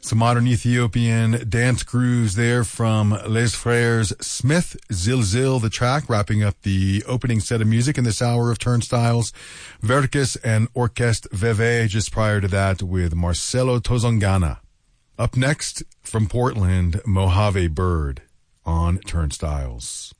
Some modern Ethiopian dance grooves there from Les Frères Smith, Zilzil, the track, wrapping up the opening set of music in this hour of Turnstiles. Verkis and Orchestre Veve just prior to that with Marcelo Tozongana. Up next from Portland, Mojave Bird on Turnstiles.